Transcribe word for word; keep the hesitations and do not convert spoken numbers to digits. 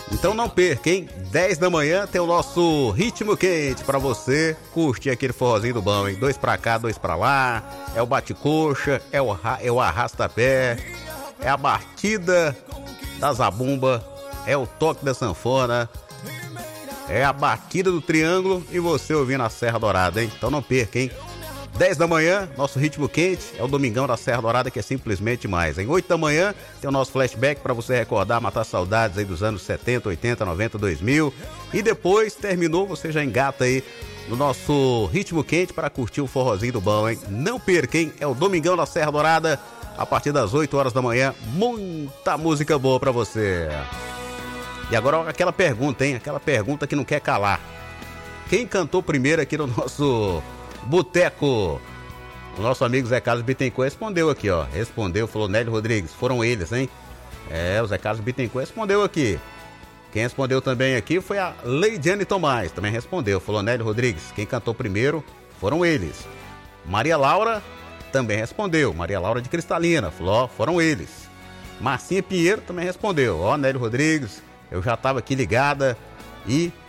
Então não perca, hein? dez da manhã tem o nosso ritmo quente pra você curtir aquele forrozinho do bom, hein? Dois pra cá, dois pra lá, é o bate-coxa, é o, é o arrasta-pé, é a batida da zabumba, é o toque da sanfona, é a batida do triângulo e você ouvindo a Serra Dourada, hein? Então não perca, hein? dez da manhã, nosso ritmo quente, é o Domingão da Serra Dourada, que é simplesmente mais. Em oito da manhã, tem o nosso flashback para você recordar, matar saudades aí dos anos setenta, oitenta, noventa, dois mil. E depois, terminou, você já engata aí no nosso ritmo quente para curtir o forrozinho do bom, hein? Não perca, hein? É o Domingão da Serra Dourada, a partir das oito horas da manhã, muita música boa para você. E agora aquela pergunta, hein? Aquela pergunta que não quer calar. Quem cantou primeiro aqui no nosso Boteco? O nosso amigo Zé Carlos Bittencourt respondeu aqui, ó. Respondeu, falou Nélio Rodrigues. Foram eles, hein? É, o Zé Carlos Bittencourt respondeu aqui. Quem respondeu também aqui foi a Leidiane Tomás. Também respondeu, falou Nélio Rodrigues. Quem cantou primeiro foram eles. Maria Laura também respondeu. Maria Laura de Cristalina. Falou, ó, foram eles. Marcinha Pinheiro também respondeu. Ó, Nélio Rodrigues, eu já tava aqui ligada e